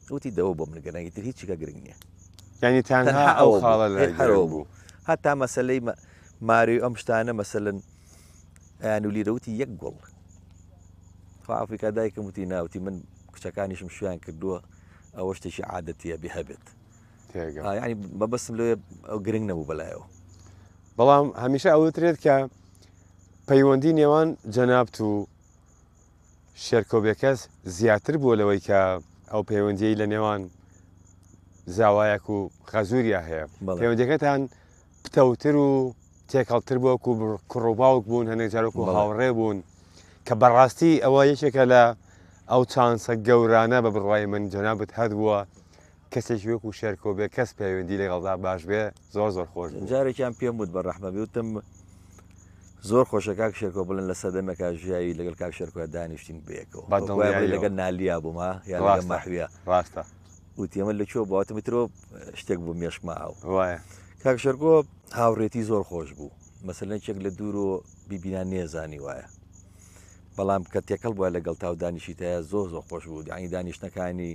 وتی دەوە بۆ منگەنەی تر هیچیکە گرنگ نییە یعنی تەنها ئەو خاڵە هەرەوە بوو هەتا مەسلەی ماری ئەم شتانە مەسەلەن ئەیان و لیرەوتی یەک گوڵ ئەفریقا دایکم وتی ناوتی من کچەکانیشم شویان کردووە ئەوە شتێکی عادەتیە بێ هەبێت ینی بەبەستم لێ ئەو گرنگ نەبوو بەلایەوە بەڵام هەمیشە ئەوترێت کە پەیوەندی نێوان جەنابەت و شێرکۆبێکەس زیاتر بووە لەوەی کە ئەو پەیوەندیی لە نێوان زاوایەک و خەزووریا هەیە پەیوەندەکەتان پتەوتر و تێکەڵتر بووەکو کوڕوباوک بوون هەنێک جارێک و هاوڕێ بوون کە بەڕاستی ئەوە یەکێکە لە ئەو چانسە گەورانە بە بڕوای من جەنابەت هەبووە کەسێکی وەکو شێرکۆبێ کەس پەیوەندی لەگەڵدا باش بێ زۆر خۆش جارێکیان پێم وت بە ڕەحمە بێوتم زۆر خۆشە کاک شێرکۆ بڵێن لە سەدەمێکا ژیاوی لەگەڵ کاک شێرکۆ دانیشتین بەیەکەوە لەگەڵ نالیا بوومە یا لەگەڵ ماحویە ڕاستە وتی ئەمە لەکوێ بواتمترۆ شتێک بوو مێشماوە وایە کاک شێرکۆ هاوڕێتی زۆر خۆش بوو مەسەلەن چێک لە دوور و بیبیان نێزانی وایە بەڵام کە تێکەڵ بووە لەگەڵ تاو دانیشیتەیە زۆر خۆش بوو ینی دانیشتەکانی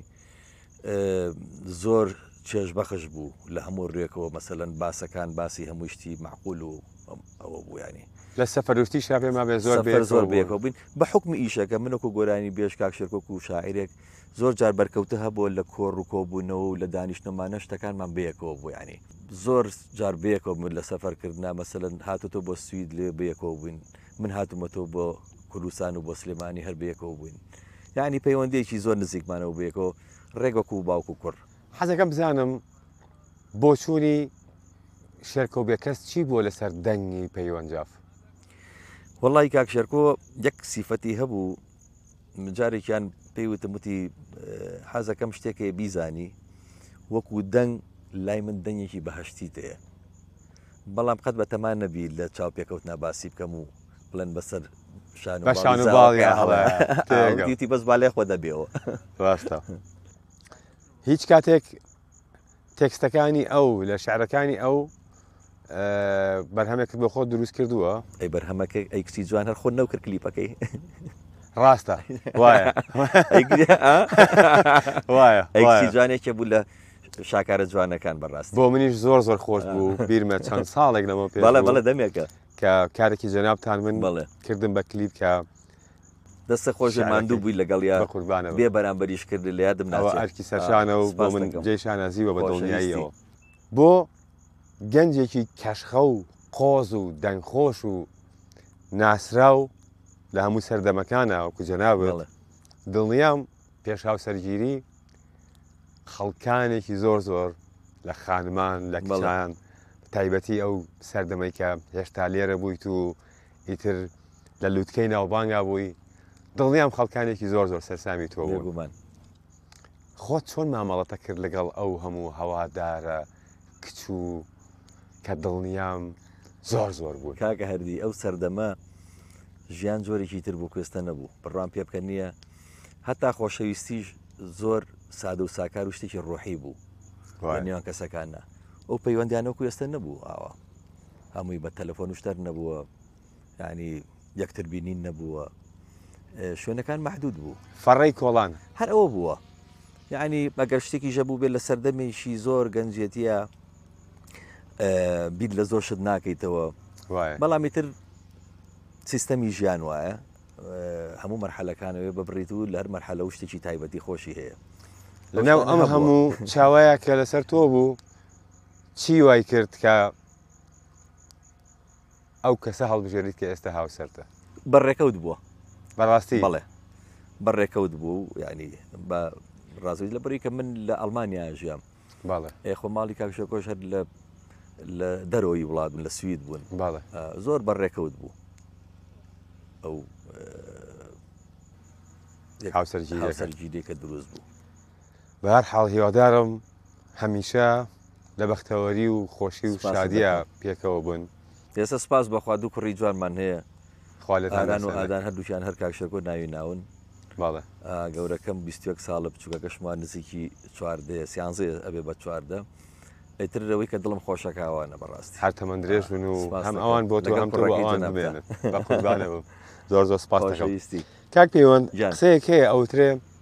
زۆر چێژبەخش بوو لە هەموو ڕێکەوە مەسەلەن باسەکان باسی هەموو شتی معقول و ئەوە بوو ینی لە سەفەرشتی شاپێ ما بێ زۆر بێکەوە بین بە حکمی ئیشەکە منەکو گۆرانی بێش کاک شێرکۆ و شاعرێک زۆر جار بەرکەوتە هەبووە لە کۆڕ و کۆبوونەوە و لە دانیشتەمانە شتەکانمان بەیەکەوە بوو ینی زۆر جار بەیەکەوە من لە سەفەرکردنا مەسەلەن هاتوتۆ بۆ سوید لێ بەیەکەوە بووین من هاتوومەتەوە بۆ کوردستان و بۆ سلێمانی هەر بەیەکەوە بووین یعنی پەیوەندێکی زۆر نزیکمانەوە بەیەکەوە ڕێگەکو و باوکو و کوڕ حەزەکەم بزانم بۆ چوونی شێرکۆبێکەس چی بووە لەسەر دەنگی پەیوەنجاف وەڵی کاک شێرکۆ یەک سیفەتی هەبوو جارێکیان پێیوتم وتی حەزەکەم شتێکێ بیزانی وەکو دەنگ لای من دەنگێکی بەهەشتی تەیە بەڵام قەت بە تەمان نەبی لە چاو پێکەوت ناباسی بکەم و بڵێن بەسەر شان و باڵی بەس بالێ خۆ دەبێەوە ڕاستە هیچ کاتێک تێکستەکانی ئەو لە شعرەکانی ئەو بەرهەمێکت بۆ خۆ دروست کردووە ئەی بەرهەمەکە ئەی کچی جوان هەر خۆ نەوکرد کلیپەکەی ڕاستە وایە وایە ئەی جوانێکە بوو لە شاکارە جوانەکان بەڕاست بۆ منیش زۆر خۆش بوو بیرمە چەند ساڵێک لەمە پێ بەڵێ دەمێکە کە کارێکی جەنابتان من بەڵێ کردم بە کلیپ کە دەستە خۆش ماندوو بووی لەگەڵ یا قوربانە بێ بەرامبەریش کرد لە یادم ناوە ئەرکی سەرشانە و بۆ من جێشانەزیوە بە دڵنیاییەوە بۆ گەنجێکی کەشخە و قۆز و دەنگخۆش و ناسرا و لە هەموو سەردەمەکانە وەکو جەنابەت دڵنیام پێشاو سەرگیری خەڵکانێکی زۆر لە خانمان لە کچان تایبەتی ئەو سەردەمەی کە هێشتا لێرە بوویت و ئیتر لە لووتکەی ناوبانگا بووی دڵنیام خەڵکانێکی زۆر سەرسامی تۆ بوو خۆت چۆن مامەڵەتە کرد لەگەڵ ئەو هەموو هەوادارە کچ و کە دڵنیام زۆر بوو کاکە هەردی ئەو سەردەمە ژیان جۆرێکی تر بوو کوێستە نەبوو بڕام پێ بکە نییە هەتا خۆشەویستیش زۆر سادە و ساکار و شتێکی ڕۆحی بوو نێوان کەسەکانە ئەو پەیوەندیانەوە کوێستە نەبوو ئاوا هەمووی بە تەلەفۆن وشتەر نەبووە ینی یەکتر بینین نەبووە شوێنەکان محدود بوو فەڕەی کۆڵان هەر ئەوە بووە یعنی ئەگەر شتێکی ژەبوو بێت لە سەردەمێکی زۆر گەنجێتیە بیر لە زۆر شت ناکەیتەوە بەڵامی تر سیستەمی ژیان وایە هەموو مەرحەلەکانەوێ ببڕیت و لە هەر مەرحەلە و شتێکی تایبەتی خۆشی هەیە لەناو ئەم هەموو چاوایە کە لەسەر تۆ بوو چی وای کرد کە ئەو کەسە هەڵبژێریت کە ئێستا هاوسەرتە بەڕێکەوت بووە بەڕاستی بەڵێ بەڕێکەوت بوو ینی بە ڕازوی لە بەری کە من لە ئەڵمانیا ژیام باڵێ خۆ ماڵی کاکشەکۆش هەر لە دەرەوەی وڵات لە سوید بوون باڵێ زۆر بەڕێکەوت بوو ئەو هاوسەرگیریەکە دروست بوو بە هەر حاڵ هیوادارم هەمیشە لە بەختەوەری و خۆشی و شادیە پێکەوە بوون ئێستا سپاس بەخوا دوو کوڕی جوانمان هەیە ئادان و ئادان هەردووشیان هەر کاکشەکۆ ناوی ناون باڵێ گەورەکەم 21 ساڵە بچووکەکەشمان نزیکی 14 سیانزێ ئەبێ بە 14 ئەیترەوەی کە دڵم خۆشەکەوانە بەڕاستی هەر تەمەند درێژ بوون و هەم ئەوان بۆ تۆ هەم تۆ ئەوان بمێنن بە قوربانەوە زۆر سپاس دەکەم کاک پەیوەند قسەیەک هەیە ئەوترێ